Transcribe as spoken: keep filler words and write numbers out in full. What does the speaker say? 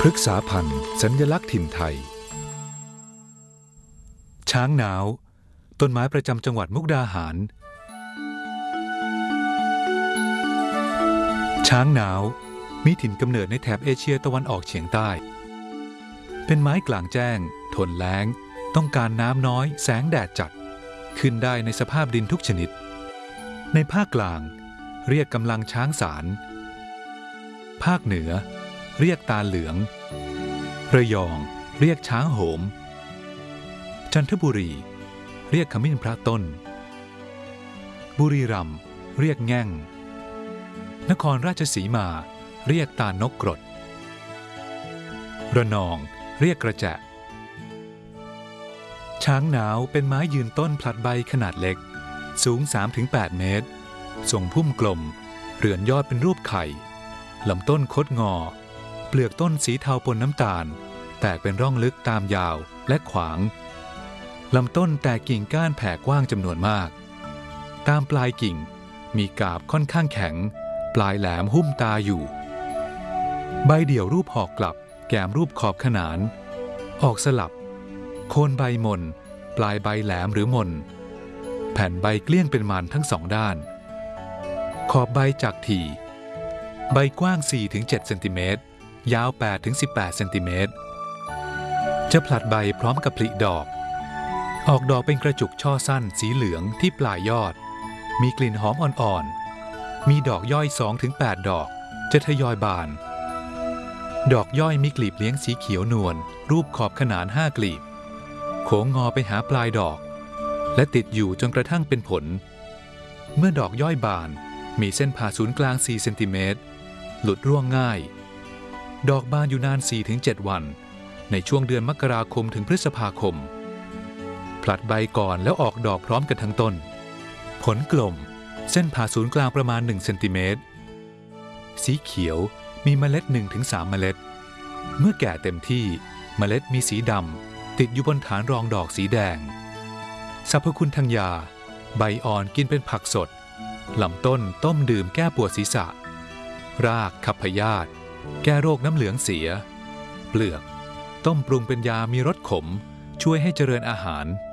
พฤกษาพันธุ์สัญลักษณ์ถิ่นไทยช้างหนาวต้นไม้ประจำจังหวัดมุกดาหารช้างหนาวมีถิ่นกำเนิดในแถบเอเชียตะวันออกเฉียงใต้เป็นไม้กลางแจ้งทนแล้งต้องการน้ำน้อยแสงแดดจัดขึ้นได้ในสภาพดินทุกชนิดในภาคกลางเรียกกำลังช้างสารภาคเหนือเรียกตาเหลืองระยองเรียกช้างโหมจันทบุรีเรียกขมิ้นพระต้นบุรีรัมย์เรียกแง่งนครราชสีมาเรียกตาลนกกรดระนองเรียกกระแจะช้างหนาวเป็นไม้ยืนต้นผลัดใบขนาดเล็กสูง สามถึงแปด เมตรทรงพุ่มกลมเรือนยอดเป็นรูปไข่ลำต้นคดงอเปลือกต้นสีเทาปนน้ำตาลแตกเป็นร่องลึกตามยาวและขวางลำต้นแตกกิ่งก้านแผ่กว้างจำนวนมากตามปลายกิ่งมีกาบค่อนข้างแข็งปลายแหลมหุ้มตาอยู่ใบเดี่ยวรูปหอกกลับแก้มรูปขอบขนานออกสลับโคนใบมนปลายใบแหลมหรือมนแผ่นใบเกลี้ยงเป็นมันทั้งสองด้านขอบใบจักถี่ใบกว้าง สี่ถึงเจ็ด เซนติเมตรยาว แปดถึงสิบแปด เซนติเมตรจะผลัดใบพร้อมกับผลิดอกออกดอกเป็นกระจุกช่อสั้นสีเหลืองที่ปลายยอดมีกลิ่นหอมอ่อนๆมีดอกย่อย สองถึงแปด ดอกจะทยอยบานดอกย่อยมีกลีบเลี้ยงสีเขียวนวลรูปขอบขนานห้ากลีบโค้งงอไปหาปลายดอกและติดอยู่จนกระทั่งเป็นผลเมื่อดอกย่อยบานมีเส้นผ่าศูนย์กลาง สี่ เซนติเมตรหลุดร่วงง่ายดอกบานอยู่นาน สี่ถึงเจ็ด วันในช่วงเดือนมกราคมถึงพฤษภาคมผลัดใบก่อนแล้วออกดอกพร้อมกันทั้งต้นผลกลมเส้นผ่าศูนย์กลางประมาณ หนึ่ง เซนติเมตรสีเขียวมีเมล็ด หนึ่งถึงสาม เมล็ดเมื่อแก่เต็มที่เมล็ดมีสีดำติดอยู่บนฐานรองดอกสีแดงสรรพคุณทางยาใบอ่อนกินเป็นผักสดลำต้นต้มดื่มแก้ปวดศีรษะรากขับพยาธิแก้โรคน้ำเหลืองเสียเปลือกต้มปรุงเป็นยามีรสขมช่วยให้เจริญอาหาร